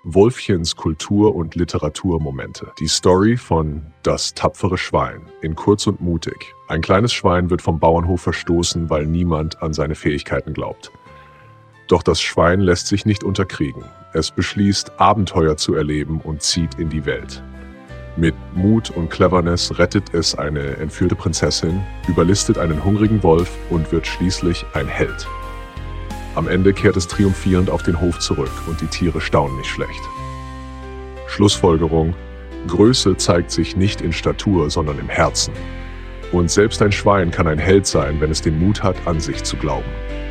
Wolfchens Kultur- und Literaturmomente. Die Story von Das tapfere Schwein in Kurz und mutig. Ein kleines Schwein wird vom Bauernhof verstoßen, weil niemand an seine Fähigkeiten glaubt. Doch das Schwein lässt sich nicht unterkriegen. Es beschließt, Abenteuer zu erleben und zieht in die Welt. Mit Mut und Cleverness rettet es eine entführte Prinzessin, überlistet einen hungrigen Wolf und wird schließlich ein Held. Am Ende kehrt es triumphierend auf den Hof zurück und die Tiere staunen nicht schlecht. Schlussfolgerung: Größe zeigt sich nicht in Statur, sondern im Herzen. Und selbst ein Schwein kann ein Held sein, wenn es den Mut hat, an sich zu glauben.